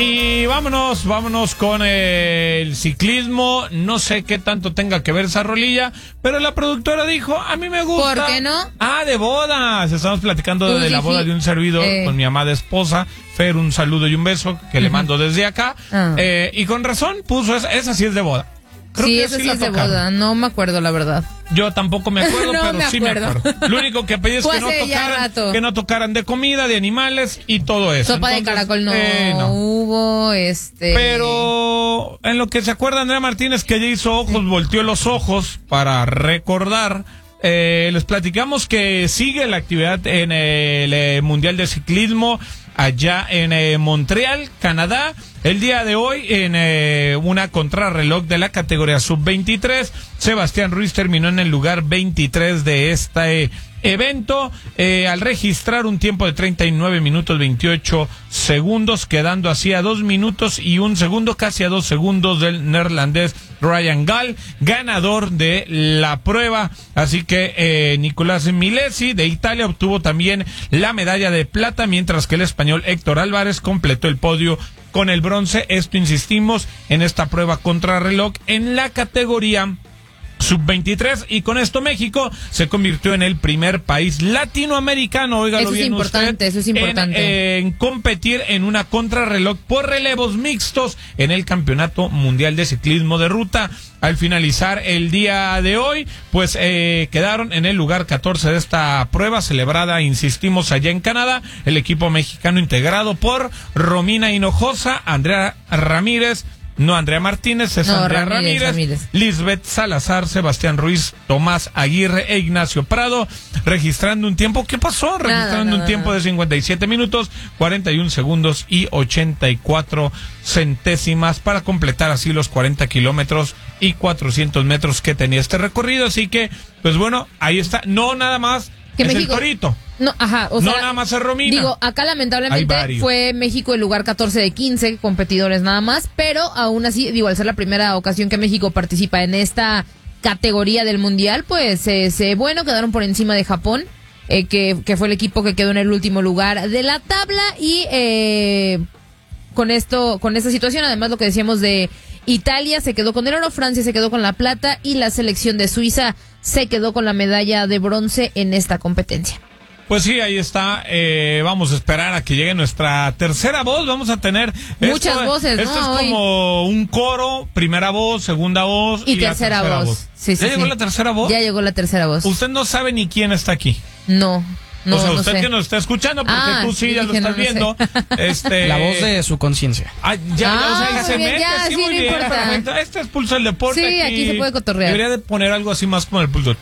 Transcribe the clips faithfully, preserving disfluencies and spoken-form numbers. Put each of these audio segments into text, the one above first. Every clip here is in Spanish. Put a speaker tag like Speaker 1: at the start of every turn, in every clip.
Speaker 1: y vámonos, vámonos con el ciclismo. No sé qué tanto tenga que ver esa rolilla, pero la productora dijo, a mí me gusta.
Speaker 2: ¿Por qué no?
Speaker 1: Ah, de bodas. Estamos platicando
Speaker 2: Uy,
Speaker 1: de la
Speaker 2: sí,
Speaker 1: boda
Speaker 2: sí.
Speaker 1: de un servidor
Speaker 2: Eh.
Speaker 1: con mi amada esposa. Fer, un saludo y un beso que le mando desde acá.
Speaker 2: Ah.
Speaker 1: Eh, y con razón puso esa, esa sí es de boda. Creo
Speaker 2: Sí,
Speaker 1: que
Speaker 2: eso sí
Speaker 1: la
Speaker 2: es de
Speaker 1: tocaron.
Speaker 2: boda. No me acuerdo, la verdad.
Speaker 1: Yo tampoco me acuerdo,
Speaker 2: No
Speaker 1: pero
Speaker 2: me
Speaker 1: sí me
Speaker 2: acuerdo.
Speaker 1: acuerdo. Lo único que pedí es
Speaker 2: Fue
Speaker 1: que no,
Speaker 2: hace ya
Speaker 1: tocaran,
Speaker 2: rato.
Speaker 1: que no tocaran de comida, de animales y todo eso.
Speaker 2: Sopa
Speaker 1: Entonces,
Speaker 2: de caracol no,
Speaker 1: eh, no.
Speaker 2: hubo, este...
Speaker 1: Pero en lo que se acuerda Andrea Martínez, que ella hizo ojos, volteó los ojos para recordar. Eh, les platicamos que sigue la actividad en el eh, Mundial de Ciclismo allá en eh, Montreal, Canadá. El día de hoy, en eh, una contrarreloj de la categoría sub veintitrés, Sebastián Ruiz terminó en el lugar veintitrés de este eh, evento, eh, al registrar un tiempo de treinta y nueve minutos veintiocho segundos, quedando así a dos minutos y un segundo, casi a dos segundos del neerlandés Ryan Gall, ganador de la prueba. Así que eh, Nicolás Milesi de Italia obtuvo también la medalla de plata, mientras que el español Héctor Álvarez completó el podio con el bronce. Esto, insistimos, en esta prueba contrarreloj en la categoría sub veintitrés, y con esto México se convirtió en el primer país latinoamericano, óigalo
Speaker 2: Eso es
Speaker 1: bien
Speaker 2: importante,
Speaker 1: usted,
Speaker 2: eso es importante.
Speaker 1: En, en competir en una contrarreloj por relevos mixtos en el Campeonato Mundial de Ciclismo de Ruta. Al finalizar el día de hoy, pues eh, quedaron en el lugar catorce de esta prueba celebrada, insistimos, allá en Canadá, el equipo mexicano integrado por Romina Hinojosa, Andrea Ramírez, No, Andrea Martínez, es
Speaker 2: No,
Speaker 1: Andrea
Speaker 2: Ramírez,
Speaker 1: Ramírez,
Speaker 2: Ramírez.
Speaker 1: Lisbeth Salazar, Sebastián Ruiz, Tomás Aguirre e Ignacio Prado, registrando un tiempo, ¿qué pasó? Registrando
Speaker 2: nada,
Speaker 1: un tiempo
Speaker 2: nada.
Speaker 1: de cincuenta y siete minutos, cuarenta y un segundos y ochenta y cuatro centésimas para completar así los cuarenta kilómetros y cuatrocientos metros que tenía este recorrido. Así que, pues bueno, ahí está. No nada más
Speaker 2: Que
Speaker 1: es
Speaker 2: México-
Speaker 1: el Torito.
Speaker 2: No, ajá, o
Speaker 1: No
Speaker 2: sea,
Speaker 1: nada más es Romina.
Speaker 2: Digo, acá
Speaker 1: Hay
Speaker 2: lamentablemente
Speaker 1: varios.
Speaker 2: fue México el lugar catorce de quince competidores nada más, pero aún así, digo, al ser la primera ocasión que México participa en esta categoría del Mundial, pues es eh, bueno, quedaron por encima de Japón, eh, que, que fue el equipo que quedó en el último lugar de la tabla, y eh, con esto, con esta situación, además lo que decíamos de Italia se quedó con el oro, Francia se quedó con la plata y la selección de Suiza se quedó con la medalla de bronce en esta competencia.
Speaker 1: Pues sí, ahí está. Eh, vamos a esperar a que llegue nuestra tercera voz. Vamos a tener
Speaker 2: Muchas
Speaker 1: esto,
Speaker 2: voces,
Speaker 1: Esto
Speaker 2: ¿no?
Speaker 1: es
Speaker 2: Hoy.
Speaker 1: como un coro, primera voz, segunda voz
Speaker 2: Y,
Speaker 1: la
Speaker 2: tercera, voz. Sí, sí,
Speaker 1: ¿Ya llegó
Speaker 2: sí.
Speaker 1: la tercera voz?
Speaker 2: Ya llegó la tercera voz.
Speaker 1: Usted no sabe ni quién está aquí.
Speaker 2: No, no,
Speaker 1: o sea,
Speaker 2: no
Speaker 1: usted
Speaker 2: sé.
Speaker 1: que nos está escuchando, porque
Speaker 2: Ah,
Speaker 1: tú sí
Speaker 2: sí,
Speaker 1: ya lo
Speaker 2: dije,
Speaker 1: estás
Speaker 2: no, no
Speaker 1: viendo. Este,
Speaker 3: La voz de su conciencia.
Speaker 1: Ah, ya,
Speaker 2: Ah,
Speaker 1: o sea, y se
Speaker 2: muy bien,
Speaker 1: mete
Speaker 2: ya,
Speaker 1: así
Speaker 2: sí,
Speaker 1: muy
Speaker 2: no
Speaker 1: bien,
Speaker 2: importa.
Speaker 1: perfecto. Este es Pulso del Deporte.
Speaker 2: Sí, aquí se puede cotorrear.
Speaker 1: Debería de poner algo así más como el pulso.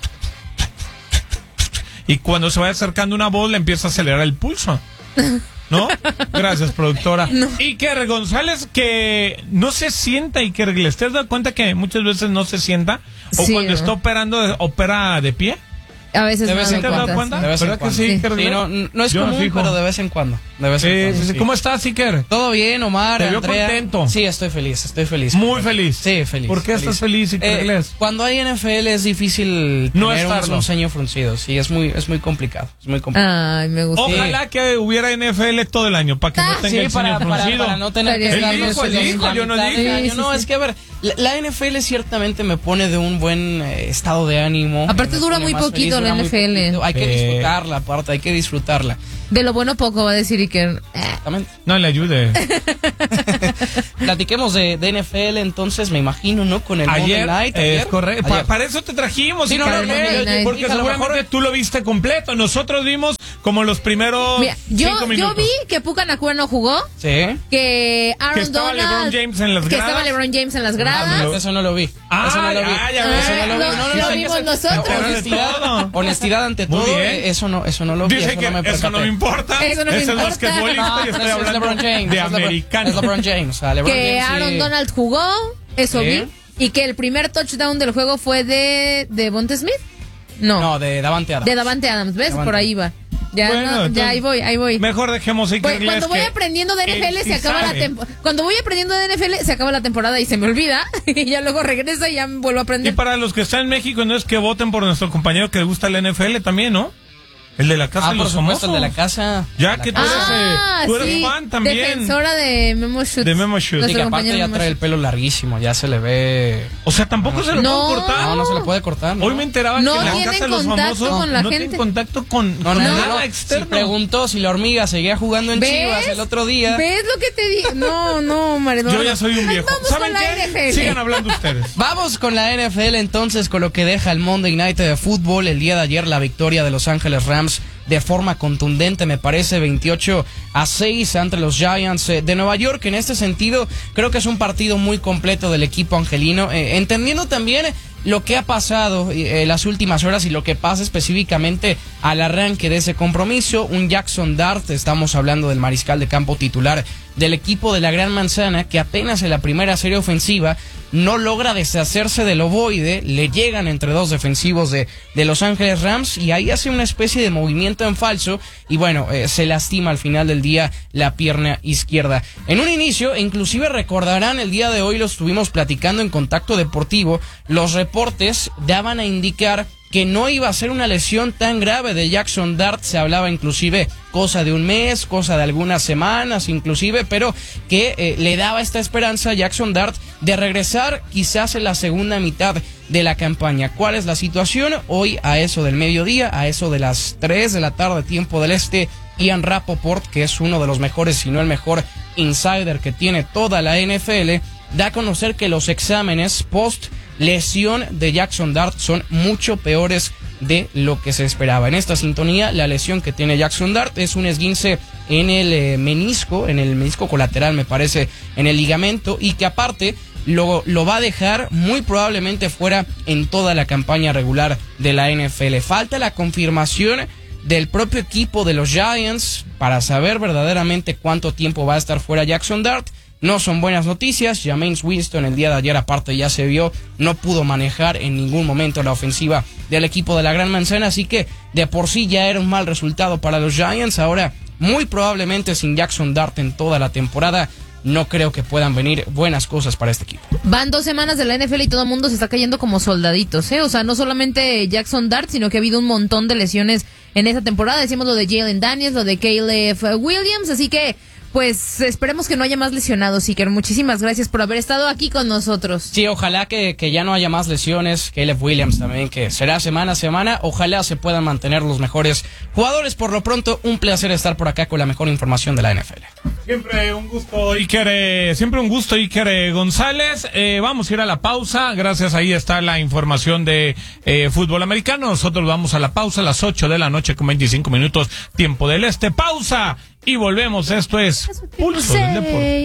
Speaker 1: Y cuando se vaya acercando una voz, le empieza a acelerar el pulso. ¿No? Gracias, productora.
Speaker 2: No.
Speaker 1: Iker González, que no se sienta, Iker. ¿Les te has dado cuenta que muchas veces no se sienta? O
Speaker 2: Sí,
Speaker 1: cuando
Speaker 2: ¿no?
Speaker 1: está operando, opera de pie.
Speaker 2: A veces
Speaker 3: De
Speaker 2: no
Speaker 3: vez
Speaker 2: me
Speaker 3: en
Speaker 1: ¿Te has dado
Speaker 2: cuenta,
Speaker 1: cuenta?
Speaker 3: De vez en
Speaker 1: ¿Verdad que
Speaker 3: cuando.
Speaker 1: sí,
Speaker 2: Sí.
Speaker 1: Iker?
Speaker 3: Sí, no, no es
Speaker 1: Yo me
Speaker 3: común,
Speaker 1: fijo.
Speaker 3: pero de vez en cuando. De vez en
Speaker 1: Sí,
Speaker 3: cuando,
Speaker 1: sí, sí.
Speaker 3: sí.
Speaker 1: ¿Cómo estás, Iker?
Speaker 3: Todo bien, Omar,
Speaker 1: Te veo
Speaker 3: Andrea.
Speaker 1: contento.
Speaker 3: Sí, estoy feliz, estoy feliz.
Speaker 1: Muy feliz.
Speaker 3: Sí, feliz.
Speaker 1: ¿Por qué estás feliz, Iker
Speaker 3: Eh,
Speaker 1: Iglesias?
Speaker 3: cuando hay N F L es difícil
Speaker 1: No
Speaker 3: tener un,
Speaker 1: estarlo.
Speaker 3: un ceño fruncido. Sí, es muy, es muy complicado. Es muy complicado.
Speaker 2: Ay, me gusta.
Speaker 1: Ojalá que hubiera N F L todo el año, para que no
Speaker 2: Ah,
Speaker 1: tenga
Speaker 3: Sí,
Speaker 1: el
Speaker 3: para,
Speaker 1: ceño
Speaker 3: para,
Speaker 1: fruncido.
Speaker 3: para no tener que
Speaker 2: Él
Speaker 3: estar
Speaker 1: dijo,
Speaker 3: los-
Speaker 1: él
Speaker 3: los-
Speaker 1: dijo,
Speaker 3: la
Speaker 1: yo no
Speaker 3: mitad
Speaker 1: dije.
Speaker 3: del año.
Speaker 2: Sí,
Speaker 3: No,
Speaker 2: sí,
Speaker 3: es
Speaker 2: sí.
Speaker 3: que a ver, la, la N F L ciertamente me pone de un buen eh, estado de ánimo.
Speaker 2: Aparte
Speaker 3: me
Speaker 2: dura
Speaker 3: pone
Speaker 2: muy
Speaker 3: más
Speaker 2: poquito la
Speaker 3: dura muy
Speaker 2: N F L.
Speaker 3: poquito. Hay que
Speaker 1: Eh.
Speaker 3: disfrutarla, aparte, hay que disfrutarla.
Speaker 2: De lo bueno poco va a decir Iker. Eh,
Speaker 3: Exactamente.
Speaker 1: No le ayude.
Speaker 3: Platiquemos de, de N F L entonces, me imagino, ¿no? Con el
Speaker 1: Ayer,
Speaker 3: Monday Night.
Speaker 1: es
Speaker 3: ayer.
Speaker 1: correcto. Pa-
Speaker 3: Ayer.
Speaker 1: para eso te trajimos,
Speaker 3: Sí, no,
Speaker 1: Iker,
Speaker 3: no,
Speaker 1: porque-
Speaker 2: Monday Night.
Speaker 1: porque
Speaker 3: Dije, a lo
Speaker 1: seguramente
Speaker 3: mejor-
Speaker 1: tú lo viste completo. Nosotros vimos como los primeros
Speaker 2: Mira, yo,
Speaker 1: cinco
Speaker 2: yo
Speaker 1: minutos.
Speaker 2: vi que Puka Nacua no jugó,
Speaker 3: Sí.
Speaker 2: que Aaron
Speaker 1: Que estaba
Speaker 2: Donald,
Speaker 1: LeBron James en las
Speaker 2: que
Speaker 1: gradas.
Speaker 2: estaba LeBron James en las
Speaker 3: Ah,
Speaker 2: gradas.
Speaker 3: no, eso no lo vi.
Speaker 1: Ah,
Speaker 3: eso no lo vi.
Speaker 1: ya, ya
Speaker 2: ves.
Speaker 3: Eso no lo vi.
Speaker 2: Ah,
Speaker 3: No, no,
Speaker 2: lo
Speaker 3: no,
Speaker 2: vimos
Speaker 3: eso-
Speaker 2: nosotros.
Speaker 3: Honestidad,
Speaker 1: Todo.
Speaker 3: honestidad ante
Speaker 1: Muy
Speaker 3: todo.
Speaker 1: bien.
Speaker 3: eh, Eso no, eso no lo vi.
Speaker 1: Dice
Speaker 3: eso
Speaker 1: que
Speaker 3: no me
Speaker 1: eso no
Speaker 3: percaté.
Speaker 1: me importa.
Speaker 2: Eso no me
Speaker 1: es el
Speaker 2: importa.
Speaker 1: basquetbolista
Speaker 3: No,
Speaker 1: y estoy
Speaker 3: es- es
Speaker 1: hablando
Speaker 3: LeBron James,
Speaker 1: de
Speaker 3: es LeBron-
Speaker 1: americano.
Speaker 3: Es LeBron James. O sea, LeBron
Speaker 2: Que
Speaker 3: James, sí.
Speaker 2: Aaron Donald jugó, eso
Speaker 3: Sí.
Speaker 2: vi, y que el primer touchdown del juego fue de de Devonta Smith. No,
Speaker 3: No, de Davante Adams.
Speaker 2: de Davante Adams, ¿ves?
Speaker 3: Davante.
Speaker 2: Por ahí va. Ya,
Speaker 1: Bueno,
Speaker 2: no,
Speaker 1: entonces,
Speaker 2: ya ahí voy, ahí voy.
Speaker 1: Mejor dejemos a Iker
Speaker 2: Voy-
Speaker 1: Iglesias
Speaker 2: cuando voy
Speaker 1: que
Speaker 2: aprendiendo de N F L
Speaker 1: él
Speaker 2: se
Speaker 1: sí
Speaker 2: acaba la
Speaker 1: sabe.
Speaker 2: temporada. Cuando voy aprendiendo de N F L se acaba la temporada y se me olvida y ya luego regresa y ya vuelvo a
Speaker 1: Y
Speaker 2: aprender.
Speaker 1: para los que están en México, no es que voten por nuestro compañero que le gusta la N F L también, ¿no? El de la casa
Speaker 3: Ah,
Speaker 1: de
Speaker 3: por
Speaker 1: los
Speaker 3: supuesto,
Speaker 1: famosos.
Speaker 3: el de la casa.
Speaker 1: Ya
Speaker 3: la
Speaker 1: que tú
Speaker 3: casa.
Speaker 1: eres, eh,
Speaker 2: Ah,
Speaker 1: tú eres
Speaker 2: sí,
Speaker 1: fan también.
Speaker 2: defensora de Memo Schutz.
Speaker 1: De Memo Schutz.
Speaker 3: Y
Speaker 2: Nuestro
Speaker 3: que aparte
Speaker 2: compañero
Speaker 3: ya
Speaker 2: Memo
Speaker 3: trae el
Speaker 2: Schutz.
Speaker 3: pelo larguísimo, ya se le ve...
Speaker 1: O sea, tampoco se lo
Speaker 2: No.
Speaker 1: puedo cortar.
Speaker 3: No, no se le puede cortar, ¿no?
Speaker 1: Hoy me enteraba
Speaker 2: No
Speaker 1: que en la
Speaker 2: tienen
Speaker 1: casa de los
Speaker 2: contacto
Speaker 1: famosos
Speaker 2: con la
Speaker 1: no
Speaker 2: gente.
Speaker 1: tienen contacto con,
Speaker 3: No,
Speaker 1: con
Speaker 3: no, no,
Speaker 1: nada
Speaker 3: no.
Speaker 1: externo.
Speaker 3: Si preguntó si la hormiga seguía jugando en
Speaker 2: ¿Ves?
Speaker 3: Chivas el otro día.
Speaker 2: ¿Ves lo que te digo? No, no, Mario.
Speaker 1: Yo ya soy un viejo.
Speaker 2: Vamos
Speaker 1: ¿Saben
Speaker 2: con la
Speaker 1: qué?
Speaker 2: N F L.
Speaker 1: Sigan hablando ustedes.
Speaker 3: Vamos con la N F L entonces, con lo que deja el Monday Night de fútbol. El día de ayer la victoria de Los Ángeles Rams de forma contundente, me parece, veintiocho a seis ante los Giants eh, de Nueva York. En este sentido, creo que es un partido muy completo del equipo angelino, eh, entendiendo también lo que ha pasado eh, las últimas horas y lo que pasa específicamente al arranque de ese compromiso. Un Jackson Dart, estamos hablando del mariscal de campo titular del equipo de la Gran Manzana, que apenas en la primera serie ofensiva no logra deshacerse del ovoide, le llegan entre dos defensivos de, de Los Ángeles Rams y ahí hace una especie de movimiento en falso y bueno, eh, se lastima al final del día la pierna izquierda. En un inicio, inclusive recordarán, el día de hoy lo estuvimos platicando en Contacto Deportivo, los reportes daban a indicar que no iba a ser una lesión tan grave de Jackson Dart, se hablaba inclusive cosa de un mes, cosa de algunas semanas inclusive, pero que eh, le daba esta esperanza a Jackson Dart de regresar quizás en la segunda mitad de la campaña. ¿Cuál es la situación? Hoy a eso del mediodía, a eso de las tres de la tarde, tiempo del este, Ian Rapoport, que es uno de los mejores, si no el mejor insider que tiene toda la N F L, da a conocer que los exámenes post lesión de Jackson Dart son mucho peores de lo que se esperaba. En esta sintonía, la lesión que tiene Jackson Dart es un esguince en el eh, menisco, en el menisco colateral, me parece, en el ligamento, y que aparte lo, lo va a dejar muy probablemente fuera en toda la campaña regular de la N F L. Falta la confirmación del propio equipo de los Giants para saber verdaderamente cuánto tiempo va a estar fuera Jackson Dart. No son buenas noticias. Jameis Winston el día de ayer, aparte, ya se vio, no pudo manejar en ningún momento la ofensiva del equipo de la Gran Manzana, así que de por sí ya era un mal resultado para los Giants. Ahora, muy probablemente sin Jackson Dart en toda la temporada, no creo que puedan venir buenas cosas para este equipo.
Speaker 2: Van dos semanas de la N F L y todo el mundo se está cayendo como soldaditos, ¿eh? O sea, no solamente Jackson Dart, sino que ha habido un montón de lesiones en esta temporada. Decimos lo de Jalen Daniels, lo de Caleb Williams, así que pues esperemos que no haya más lesionados, Iker. Muchísimas gracias por haber estado aquí con nosotros.
Speaker 3: Sí, ojalá que, que ya no haya más lesiones. Caleb Williams también, que será semana a semana. Ojalá se puedan mantener los mejores jugadores. Por lo pronto, un placer estar por acá con la mejor información de la N F L.
Speaker 1: Siempre un gusto, Iker, eh, siempre un gusto, Iker eh, González. Eh, vamos a ir a la pausa. Gracias, ahí está la información de eh, fútbol americano. Nosotros vamos a la pausa a las ocho de la noche con veinticinco minutos, tiempo del este. Pausa y volvemos. Esto es Pulso del Deporte.